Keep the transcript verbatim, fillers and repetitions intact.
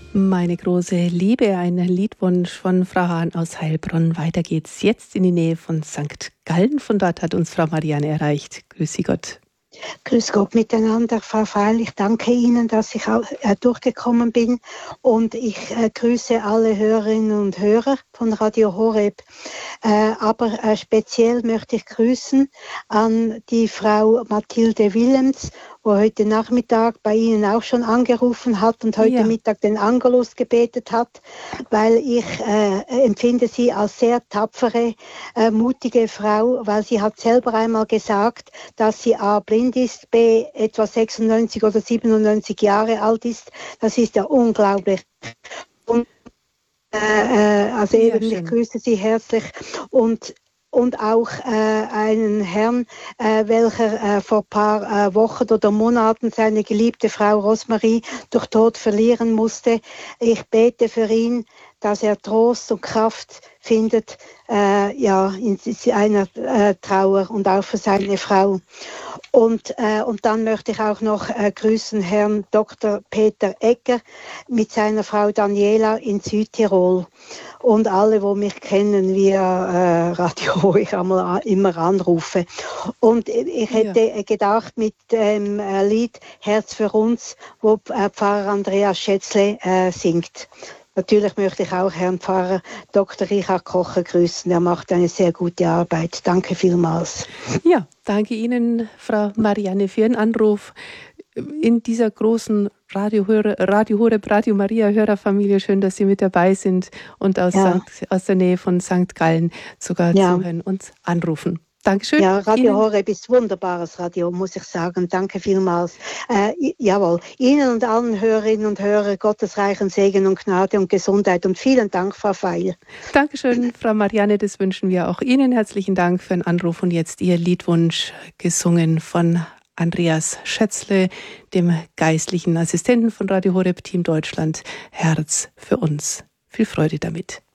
Meine große Liebe, ein Liedwunsch von Frau Hahn aus Heilbronn. Weiter geht's jetzt in die Nähe von Sankt Gallen. Von dort hat uns Frau Marianne erreicht. Grüß Sie Gott. Grüß Gott miteinander, Frau Feil. Ich danke Ihnen, dass ich auch, äh, durchgekommen bin, und ich äh, grüße alle Hörerinnen und Hörer von Radio Horeb. Äh, aber äh, speziell möchte ich grüßen an die Frau Mathilde Willems, wo heute Nachmittag bei Ihnen auch schon angerufen hat und heute Ja. Mittag den Angelus gebetet hat, weil ich äh, empfinde sie als sehr tapfere, äh, mutige Frau, weil sie hat selber einmal gesagt, dass sie A, blind ist, B, etwa sechsundneunzig oder siebenundneunzig Jahre alt ist. Das ist ja unglaublich. Und, äh, äh, also Ja, eben, ich schön. grüße Sie herzlich, und und auch äh, einen Herrn, äh, welcher äh, vor ein paar äh, Wochen oder Monaten seine geliebte Frau Rosmarie durch Tod verlieren musste. Ich bete für ihn, dass er Trost und Kraft findet, äh, ja, in seiner äh, Trauer, und auch für seine Frau. Und, äh, und dann möchte ich auch noch äh, grüßen Herrn Doktor Peter Egger mit seiner Frau Daniela in Südtirol. Und alle, die mich kennen via äh, Radio, ich einmal immer anrufe. Und ich hätte Ja. gedacht, mit dem äh, Lied Herz für uns, wo äh, Pfarrer Andreas Schätzle äh, singt. Natürlich möchte ich auch Herrn Pfarrer Doktor Richard Kocher grüßen. Er macht eine sehr gute Arbeit. Danke vielmals. Ja, danke Ihnen, Frau Marianne, für Ihren Anruf in dieser großen Radio, Radio Horeb, Radio Maria Hörerfamilie. Schön, dass Sie mit dabei sind und aus, Ja. Sankt, aus der Nähe von Sankt Gallen sogar Ja. zuhören und anrufen. Dankeschön. Ja, Radio Ihnen. Horeb ist wunderbares Radio, muss ich sagen. Danke vielmals. Äh, jawohl, Ihnen und allen Hörerinnen und Hörern Gottes reichen Segen und Gnade und Gesundheit, und vielen Dank, Frau Feil. Dankeschön, Frau Marianne, das wünschen wir auch Ihnen. Herzlichen Dank für den Anruf, und jetzt Ihr Liedwunsch, gesungen von Andreas Schätzle, dem geistlichen Assistenten von Radio Horeb Team Deutschland. Herz für uns. Viel Freude damit.